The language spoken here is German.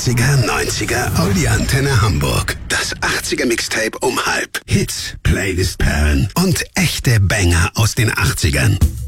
80er, 90er, Audi Antenne Hamburg. Das 80er Mixtape um halb. Hits, Playlist-Perlen und echte Banger aus den 80ern.